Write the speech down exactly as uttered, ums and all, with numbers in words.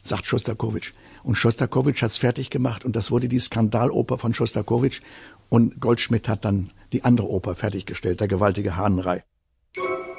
sagt Schostakowitsch. Und Schostakowitsch hat's fertig gemacht und das wurde die Skandaloper von Schostakowitsch und Goldschmidt hat dann die andere Oper fertiggestellt, der gewaltige Hahnenrei.